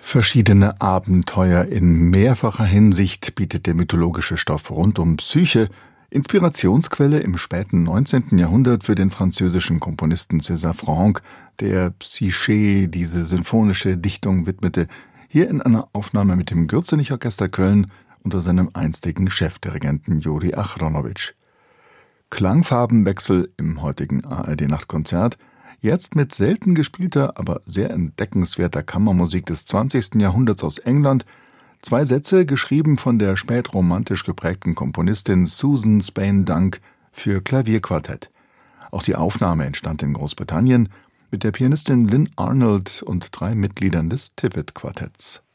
Verschiedene Abenteuer in mehrfacher Hinsicht bietet der mythologische Stoff rund um Psyche, Inspirationsquelle im späten 19. Jahrhundert für den französischen Komponisten César Franck, der Psyché diese sinfonische Dichtung widmete, hier in einer Aufnahme mit dem Gürzenich-Orchester Köln unter seinem einstigen Chefdirigenten Juri Achronowitsch. Klangfarbenwechsel im heutigen ARD-Nachtkonzert, jetzt mit selten gespielter, aber sehr entdeckenswerter Kammermusik des 20. Jahrhunderts aus England, 2 Sätze, geschrieben von der spätromantisch geprägten Komponistin Susan Spain-Dunk für Klavierquartett. Auch die Aufnahme entstand in Großbritannien mit der Pianistin Lynn Arnold und 3 Mitgliedern des Tippett-Quartetts.